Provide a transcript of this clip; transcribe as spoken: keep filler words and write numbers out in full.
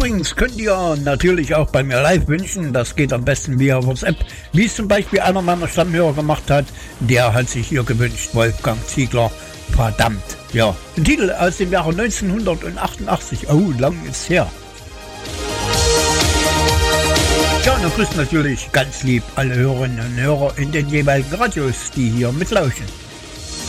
Übrigens könnt ihr natürlich auch bei mir live wünschen, das geht am besten via WhatsApp, wie es zum Beispiel einer meiner Stammhörer gemacht hat, der hat sich hier gewünscht, Wolfgang Ziegler, verdammt. Ja, ein Titel aus dem Jahre neunzehnhundertachtundachtzig, oh, lang ist her. Ja, und dann grüßt natürlich ganz lieb alle Hörerinnen und Hörer in den jeweiligen Radios, die hier mitlauschen.